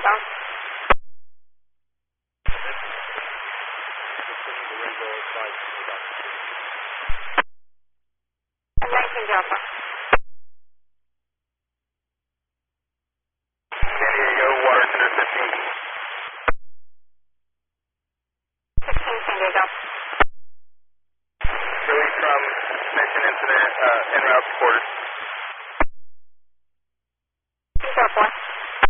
Diego. And 19 Delta. San Diego, water center 15. 16 San Diego. Joey from Mission Incident, en route to quarters.